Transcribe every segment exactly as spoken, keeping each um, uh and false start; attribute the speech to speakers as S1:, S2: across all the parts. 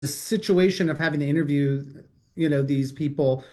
S1: situation of having to interview, you know, these people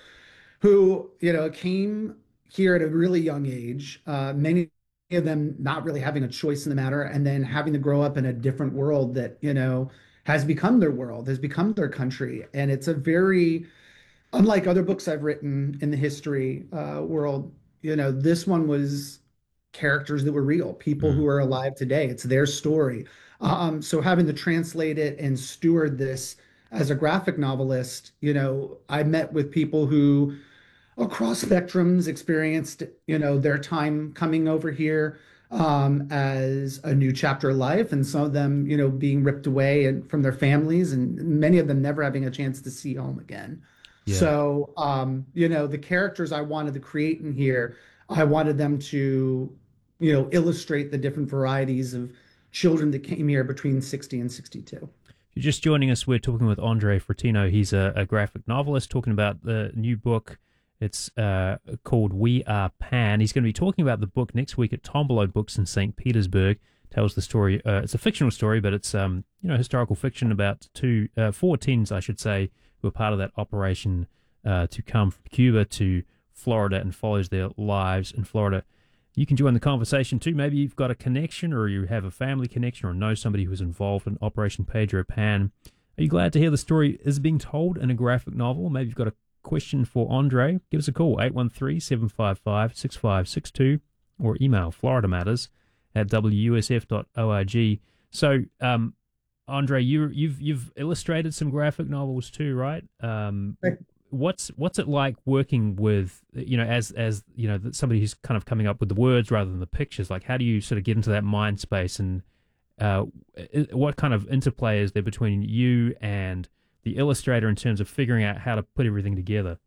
S1: who, you know, came here at a really young age, uh, many of them not really having a choice in the matter, and then having to grow up in a different world that, you know, has become their world, has become their country. And it's a very, unlike other books I've written in the history uh, world, you know, this one was characters that were real, people who
S2: Mm.
S1: are alive today. It's their story. Um, so having to translate it and steward this as a graphic novelist, you know, I met with people who across spectrums experienced, you know, their time coming over here um, as a new chapter of life, and some of them, you know, being ripped away and from their families, and many of them never having a chance to see home again.
S2: Yeah.
S1: So, um, you know, the characters I wanted to create in here, I wanted them to, you know, illustrate the different varieties of children that came here between sixty and sixty-two.
S2: If you're just joining us, we're talking with Andre Fratino. He's a, a graphic novelist talking about the new book. It's uh, called We Are Pan. He's going to be talking about the book next week at Tombeau Books in Saint Petersburg. Tells the story. Uh, it's a fictional story, but it's um, you know historical fiction about two, uh, four teens, I should say, who are part of that operation uh, to come from Cuba to Florida and follows their lives in Florida. You can join the conversation too. Maybe you've got a connection or you have a family connection or know somebody who was involved in Operation Pedro Pan. Are you glad to hear the story is being told in a graphic novel? Maybe you've got a question for Andre. Give us a call, eight one three, seven five five, six five six two, or email Florida Matters at w u s f dot org. So, um, Andre, you, you've you've illustrated some graphic novels too, right? Um, what's what's it like working with, you know, as as you know, somebody who's kind of coming up with the words rather than the pictures? Like, how do you sort of get into that mind space, and uh, what kind of interplay is there between you and the illustrator in terms of figuring out how to put everything together?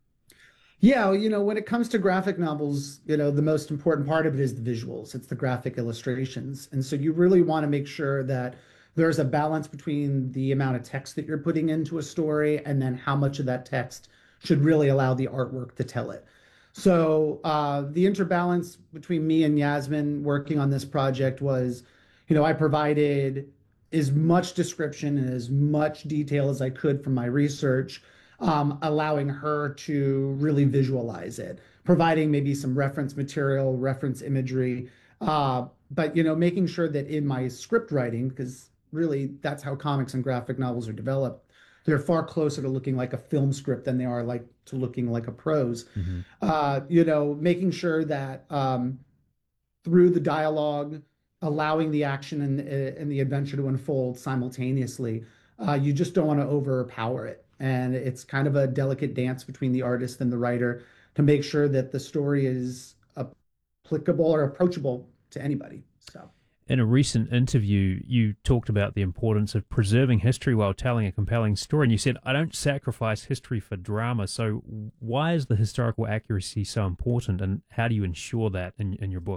S1: Yeah, well, you know, when it comes to graphic novels, you know, the most important part of it is the visuals. It's the graphic illustrations. And so you really want to make sure that there's a balance between the amount of text that you're putting into a story and then how much of that text should really allow the artwork to tell it. So uh, the interbalance between me and Yasmin working on this project was, you know, I provided as much description and as much detail as I could from my research, um, allowing her to really visualize it, providing maybe some reference material, reference imagery, uh, but you know, making sure that in my script writing, because really that's how comics and graphic novels are developed, they're far closer to looking like a film script than they are like to looking like a prose.
S2: Mm-hmm.
S1: Uh, you know, making sure that um, through the dialogue, allowing the action and, and the adventure to unfold simultaneously. Uh, you just don't want to overpower it. And it's kind of a delicate dance between the artist and the writer to make sure that the story is applicable or approachable to anybody. So.
S2: In a recent interview, you talked about the importance of preserving history while telling a compelling story. And you said, I don't sacrifice history for drama. So, why is the historical accuracy so important? And how do you ensure that in, in your book?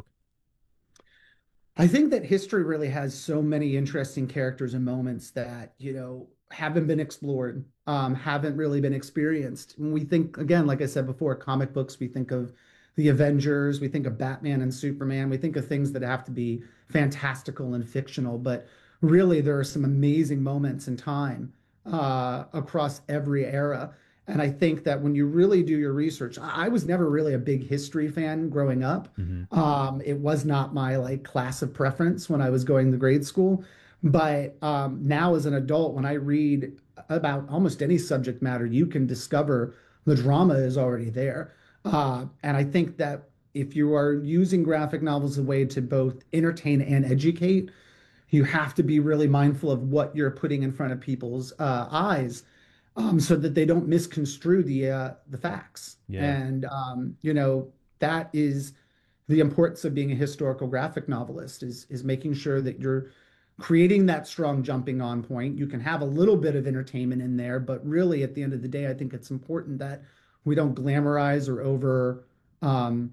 S1: I think that history really has so many interesting characters and moments that, you know, haven't been explored, um, haven't really been experienced. When we think, again, like I said before, comic books, we think of the Avengers, we think of Batman and Superman, we think of things that have to be fantastical and fictional, but really there are some amazing moments in time uh, across every era. And I think that when you really do your research, I was never really a big history fan growing up.
S2: Mm-hmm.
S1: Um, it was not my like class of preference when I was going to grade school. But um, now as an adult, when I read about almost any subject matter, you can discover the drama is already there. Uh, and I think that if you are using graphic novels as a way to both entertain and educate, you have to be really mindful of what you're putting in front of people's uh, eyes, um, so that they don't misconstrue the uh, the facts.
S2: Yeah.
S1: And um, you know, that is the importance of being a historical graphic novelist is is making sure that you're creating that strong jumping on point. You can have a little bit of entertainment in there, but really at the end of the day, I think it's important that we don't glamorize or over um,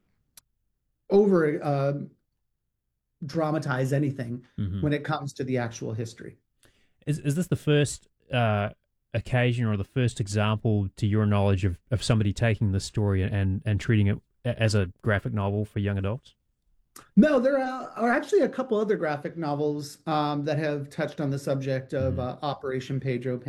S1: over uh, dramatize anything
S2: Mm-hmm.
S1: when it comes to the actual history.
S2: Is is this the first uh, occasion or the first example, to your knowledge, of, of somebody taking this story and, and treating it as a graphic novel for young adults?
S1: No, there are, are actually a couple other graphic novels um, that have touched on the subject of
S2: Mm.
S1: uh, Operation Pedro